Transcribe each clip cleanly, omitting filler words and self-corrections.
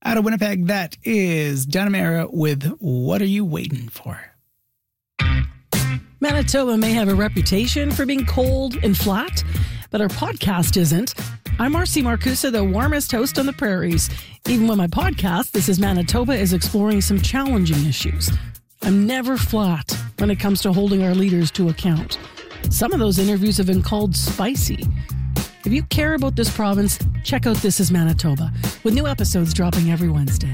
Out of Winnipeg, that is Danamera with What Are You Waiting For? Manitoba may have a reputation for being cold and flat, but our podcast isn't. I'm Marcy Marcusa, the warmest host on the prairies. Even with my podcast, This is Manitoba, is exploring some challenging issues. I'm never flat when it comes to holding our leaders to account. Some of those interviews have been called spicy. If you care about this province, check out This is Manitoba, with new episodes dropping every Wednesday.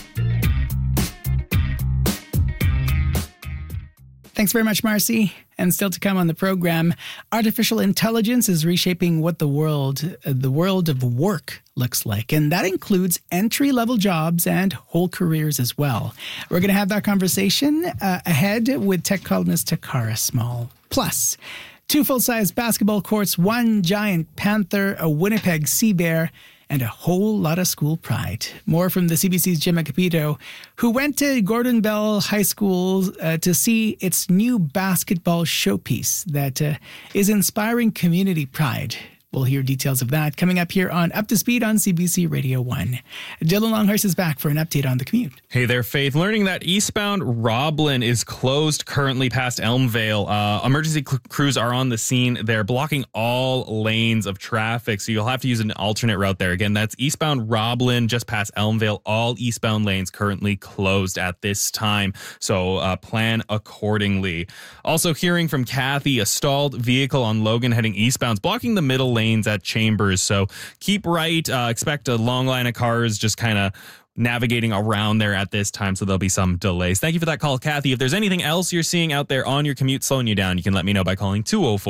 Thanks very much, Marcy. And still to come on the program, artificial intelligence is reshaping what the world of work looks like. And that includes entry-level jobs and whole careers as well. We're going to have that conversation ahead with tech columnist Takara Small. Plus, 2 full-size basketball courts, 1 giant panther, a Winnipeg sea bear, and a whole lot of school pride. More from the CBC's Jim Agapito, who went to Gordon Bell High School to see its new basketball showpiece that is inspiring community pride. We'll hear details of that coming up here on Up to Speed on CBC Radio 1. Dylan Longhurst is back for an update on the commute. Hey there, Faith. Learning that eastbound Roblin is closed currently past Elmvale. Emergency crews are on the scene. They're blocking all lanes of traffic, so you'll have to use an alternate route there. Again, that's eastbound Roblin just past Elmvale. All eastbound lanes currently closed at this time, so plan accordingly. Also hearing from Kathy, a stalled vehicle on Logan heading eastbound is blocking the middle lanes at Chambers, so keep right. Expect a long line of cars just kind of navigating around there at this time, so there'll be some delays. Thank you for that call, Kathy. If there's anything else you're seeing out there on your commute slowing you down, you can let me know by calling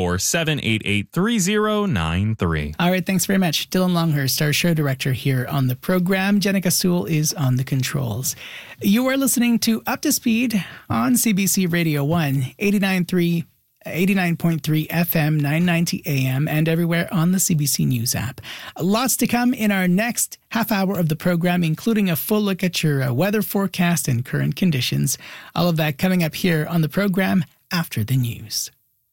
204-788-3093. All right, thanks very much. Dylan Longhurst, our show director here on the program. Jenica Sewell is on the controls. You are listening to Up to Speed on CBC Radio 1, 89.3 FM, 990 AM, and everywhere on the CBC News app. Lots to come in our next half hour of the program, including a full look at your weather forecast and current conditions. All of that coming up here on the program after the news.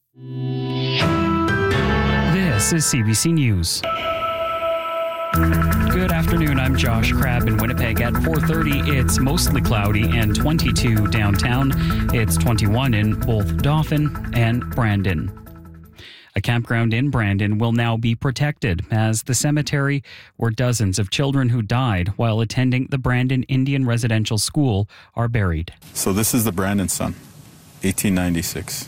This is CBC News. Good afternoon, I'm Josh Crabb in Winnipeg. At 4:30, it's mostly cloudy and 22 downtown. It's 21 in both Dauphin and Brandon. A campground in Brandon will now be protected as the cemetery where dozens of children who died while attending the Brandon Indian Residential School are buried. So this is the Brandon Sun, 1896.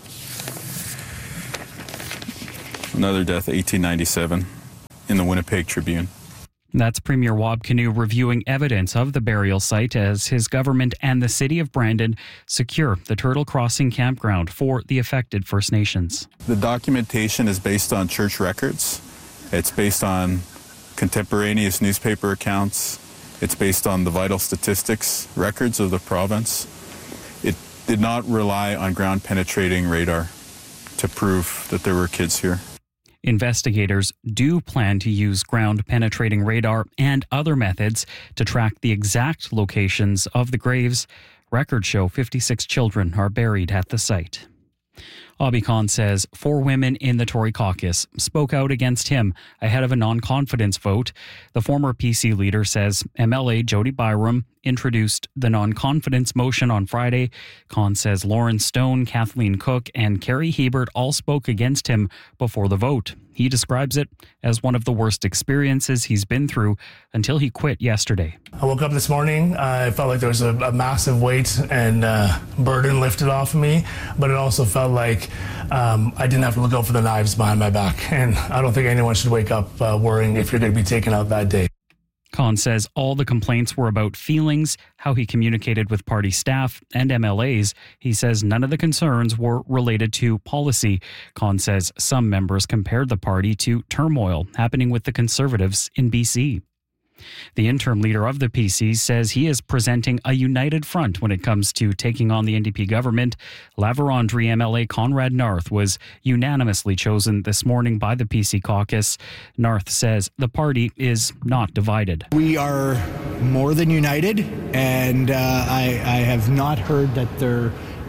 Another death, 1897. In the Winnipeg Tribune. That's Premier Wab Kinew reviewing evidence of the burial site as his government and the city of Brandon secure the Turtle Crossing campground for the affected First Nations. The documentation is based on church records. It's based on contemporaneous newspaper accounts. It's based on the vital statistics records of the province. It did not rely on ground penetrating radar to prove that there were kids here. Investigators do plan to use ground-penetrating radar and other methods to track the exact locations of the graves. Records show 56 children are buried at the site. Obby Khan says 4 women in the Tory caucus spoke out against him ahead of a non-confidence vote. The former PC leader says MLA Jody Byram introduced the non-confidence motion on Friday. Khan says Lauren Stone, Kathleen Cook, and Carrie Hebert all spoke against him before the vote. He describes it as one of the worst experiences he's been through until he quit yesterday. I woke up this morning, I felt like there was a massive weight and burden lifted off of me, but it also felt like I didn't have to look out for the knives behind my back. And I don't think anyone should wake up worrying if you're going to be taken out that day. Khan says all the complaints were about feelings, how he communicated with party staff and MLAs. He says none of the concerns were related to policy. Khan says some members compared the party to turmoil happening with the Conservatives in BC. The interim leader of the PC says he is presenting a united front when it comes to taking on the NDP government. La Vérendrye MLA Conrad Narth was unanimously chosen this morning by the PC caucus. Narth says the party is not divided. We are more than united, and I have not heard that there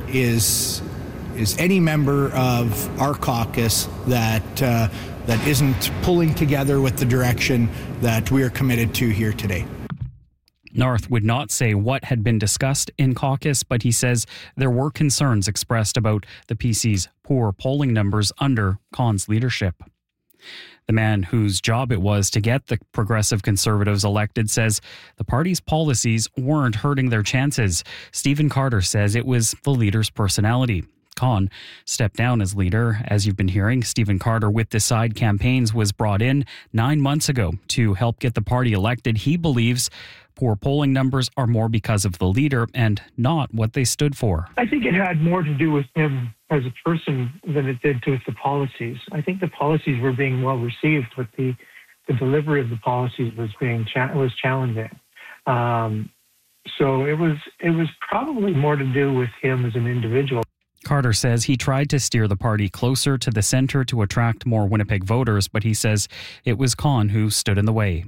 is any member of our caucus that isn't pulling together with the direction that we are committed to here today. North would not say what had been discussed in caucus, but he says there were concerns expressed about the PC's poor polling numbers under Khan's leadership. The man whose job it was to get the Progressive Conservatives elected says the party's policies weren't hurting their chances. Stephen Carter says it was the leader's personality. Khan stepped down as leader. As you've been hearing, Stephen Carter with Decide Campaigns was brought in 9 months ago to help get the party elected. He believes poor polling numbers are more because of the leader and not what they stood for. I think it had more to do with him as a person than it did with the policies. I think the policies were being well received, but the delivery of the policies was challenging. So it was probably more to do with him as an individual. Carter says he tried to steer the party closer to the center to attract more Winnipeg voters, but he says it was Khan who stood in the way.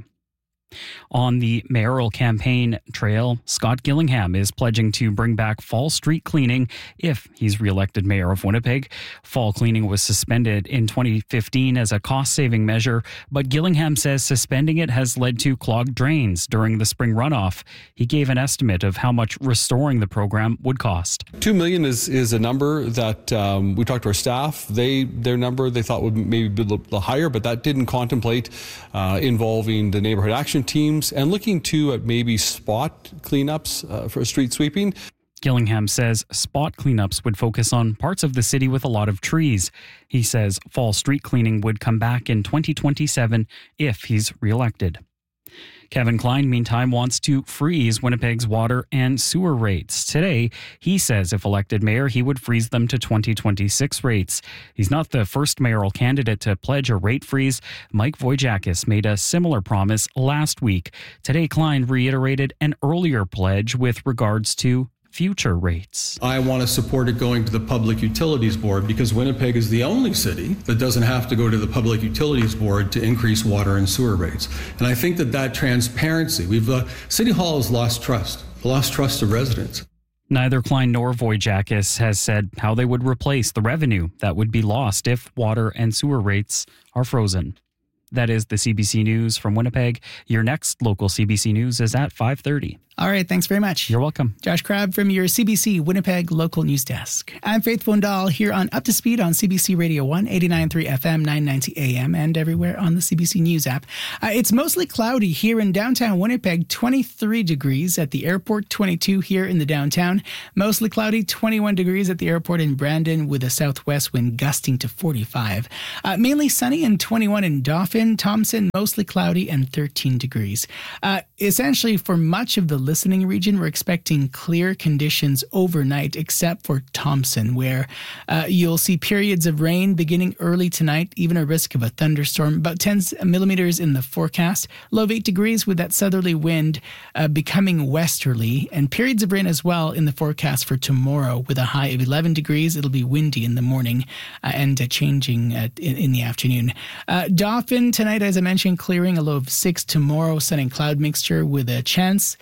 On the mayoral campaign trail, Scott Gillingham is pledging to bring back fall street cleaning if he's re-elected mayor of Winnipeg. Fall cleaning was suspended in 2015 as a cost-saving measure, but Gillingham says suspending it has led to clogged drains during the spring runoff. He gave an estimate of how much restoring the program would cost. $2 million is a number that we talked to our staff. Their number they thought would maybe be a little higher, but that didn't contemplate involving the neighborhood action teams and looking too at maybe spot cleanups for street sweeping. Gillingham says spot cleanups would focus on parts of the city with a lot of trees. He says fall street cleaning would come back in 2027 if he's reelected. Kevin Klein, meantime, wants to freeze Winnipeg's water and sewer rates. Today, he says if elected mayor, he would freeze them to 2026 rates. He's not the first mayoral candidate to pledge a rate freeze. Mike Wojciechowski made a similar promise last week. Today, Klein reiterated an earlier pledge with regards to future rates. I want to support it going to the Public Utilities Board because Winnipeg is the only city that doesn't have to go to the Public Utilities Board to increase water and sewer rates. And I think that transparency, City Hall has lost trust of residents. Neither Klein nor Wojciechowski has said how they would replace the revenue that would be lost if water and sewer rates are frozen. That is the CBC News from Winnipeg. Your next local CBC News is at 5:30. All right, thanks very much. You're welcome. Josh Crabb from your CBC Winnipeg local news desk. I'm Faith Vondahl here on Up to Speed on CBC Radio 1, 89.3 FM, 990 AM, and everywhere on the CBC News app. It's mostly cloudy here in downtown Winnipeg, 23 degrees at the airport, 22 here in the downtown. Mostly cloudy, 21 degrees at the airport in Brandon with a southwest wind gusting to 45. Mainly sunny and 21 in Dauphin, Thompson, mostly cloudy and 13 degrees. Essentially, for much of the listening region, we're expecting clear conditions overnight, except for Thompson, where you'll see periods of rain beginning early tonight, even a risk of a thunderstorm, about 10 millimeters in the forecast. Low of 8 degrees with that southerly wind becoming westerly, and periods of rain as well in the forecast for tomorrow with a high of 11 degrees. It'll be windy in the morning and changing in the afternoon. Dauphin tonight, as I mentioned, clearing, a low of 6 tomorrow, sun and cloud mixture with a chance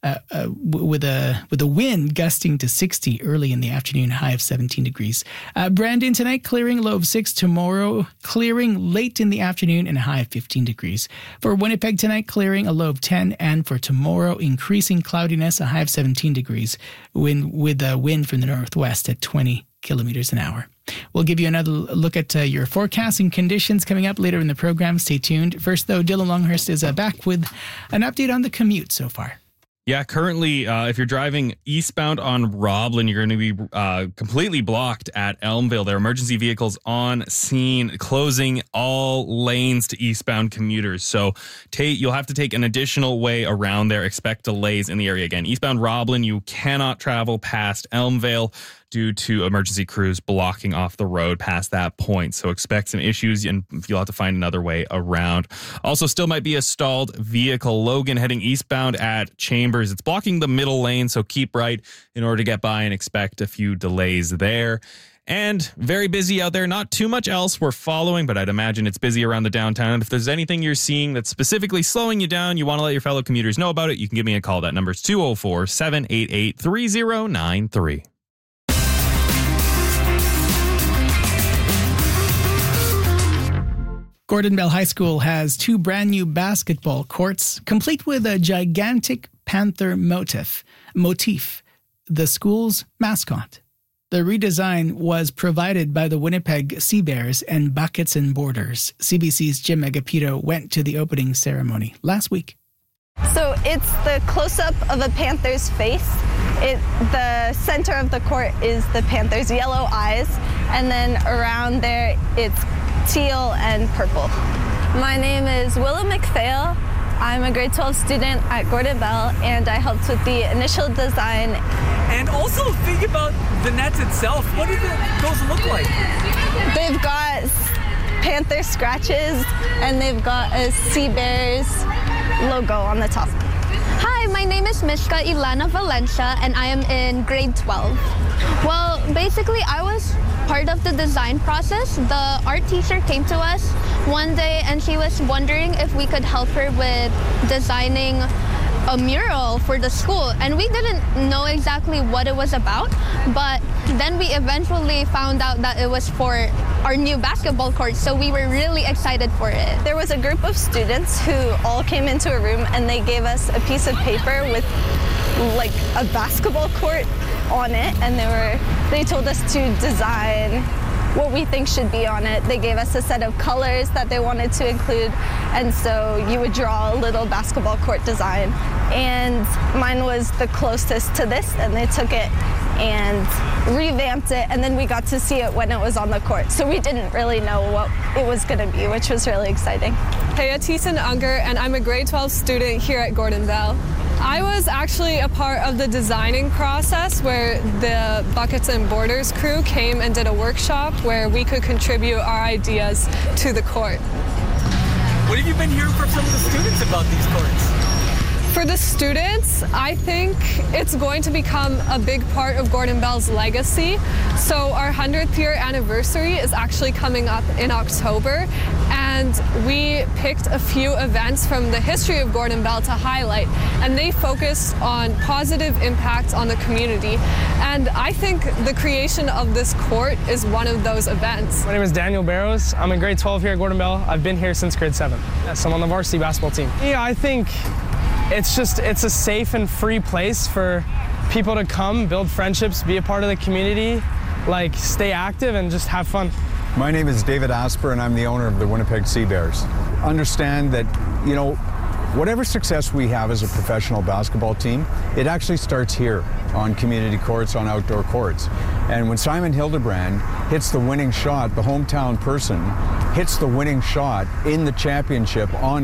with a wind gusting to 60 early in the afternoon, high of 17 degrees. Brandon tonight, clearing, low of 6 tomorrow, clearing late in the afternoon and a high of 15 degrees. For Winnipeg tonight, clearing, a low of 10, and for tomorrow, increasing cloudiness, a high of 17 degrees, with a wind from the northwest at 20 kilometers an hour. We'll give you another look at your forecasting conditions coming up later in the program. Stay tuned. First, though, Dylan Longhurst is back with an update on the commute so far. Yeah, currently, if you're driving eastbound on Roblin, you're going to be completely blocked at Elmvale. There are emergency vehicles on scene, closing all lanes to eastbound commuters. So you'll have to take an additional way around there. Expect delays in the area. Again, eastbound Roblin, you cannot travel past Elmvale due to emergency crews blocking off the road past that point. So expect some issues and you'll have to find another way around. Also, still might be a stalled vehicle. Logan heading eastbound at Chambers. It's blocking the middle lane, so keep right in order to get by and expect a few delays there. And very busy out there. Not too much else we're following, but I'd imagine it's busy around the downtown. And if there's anything you're seeing that's specifically slowing you down, you want to let your fellow commuters know about it, you can give me a call. That number is 204-788-3093. Gordon Bell High School has 2 brand new basketball courts, complete with a gigantic panther motif, the school's mascot. The redesign was provided by the Winnipeg Sea Bears and Buckets and Borders. CBC's Jim Agapito went to the opening ceremony last week. So it's the close-up of a panther's face. The center of the court is the panther's yellow eyes, and then around there it's teal and purple. My name is Willa McPhail. I'm a grade 12 student at Gordon Bell, and I helped with the initial design. And also think about the nets itself. What do those look like? They've got panther scratches, and they've got a Sea Bears logo on the top. Hi, my name is Mishka Ilana Valencia, and I am in grade 12. Well, basically, I was part of the design process. The art teacher came to us one day, and she was wondering if we could help her with designing a mural for the school, and we didn't know exactly what it was about, but then we eventually found out that it was for our new basketball court, so we were really excited for it. There was a group of students who all came into a room, and they gave us a piece of paper with like a basketball court on it, and they told us to design what we think should be on it. They gave us a set of colors that they wanted to include, and so you would draw a little basketball court design. And mine was the closest to this, and they took it and revamped it, and then we got to see it when it was on the court. So we didn't really know what it was going to be, which was really exciting. Hey, Tison Unger, and I'm a grade 12 student here at Gordon Bell. I was actually a part of the designing process where the Buckets and Borders crew came and did a workshop where we could contribute our ideas to the court. What have you been hearing from some of the students about these courts? For the students, I think it's going to become a big part of Gordon Bell's legacy. So our 100th year anniversary is actually coming up in October, and we picked a few events from the history of Gordon Bell to highlight, and they focus on positive impacts on the community. And I think the creation of this court is one of those events. My name is Daniel Barrows. I'm in grade 12 here at Gordon Bell. I've been here since grade 7. Yes, I'm on the varsity basketball team. Yeah, I think it's a safe and free place for people to come, build friendships, be a part of the community, like stay active and just have fun. My name is David Asper, and I'm the owner of the Winnipeg Sea Bears. Understand that, whatever success we have as a professional basketball team, it actually starts here on community courts, on outdoor courts. And when Simon Hildebrand hits the winning shot, the hometown person hits the winning shot in the championship on